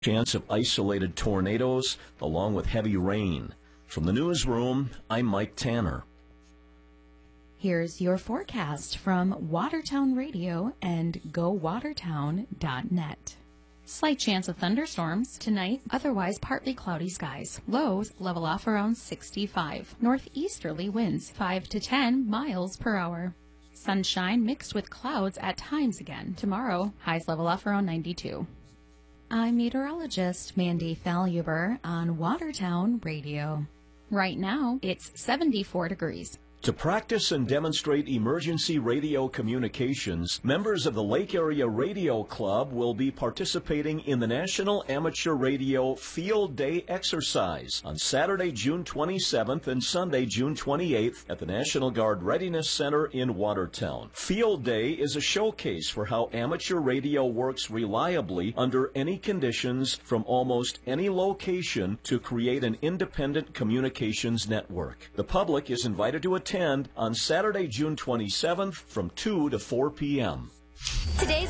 Chance of isolated tornadoes along with heavy rain. From the newsroom, I'm Mike Tanner. Here's your forecast from Watertown Radio and GoWatertown.net. Slight chance of thunderstorms tonight, otherwise partly cloudy skies. Lows level off around 65. Northeasterly winds 5 to 10 miles per hour. Sunshine mixed with clouds at times again. Tomorrow, highs level off around 92. I'm meteorologist Mandy Thaluber on Watertown Radio. Right now, it's 74 degrees. To practice and demonstrate emergency radio communications, members of the Lake Area Radio Club will be participating in the National Amateur Radio Field Day exercise on Saturday, June 27th and Sunday, June 28th at the National Guard Readiness Center in Watertown. Field Day is a showcase for how amateur radio works reliably under any conditions from almost any location to create an independent communications network. The public is invited to attend on Saturday, June 27th from 2 to 4 p.m. Today's